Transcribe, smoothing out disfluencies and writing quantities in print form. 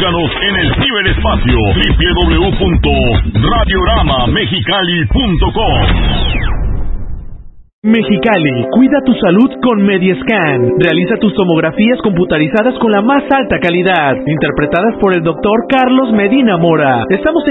Búscanos en el ciberespacio www.radioramamexicali.com. Mexicali, cuida tu salud con Mediescan. Realiza tus tomografías computarizadas con la más alta calidad, interpretadas por el doctor Carlos Medina Mora. Estamos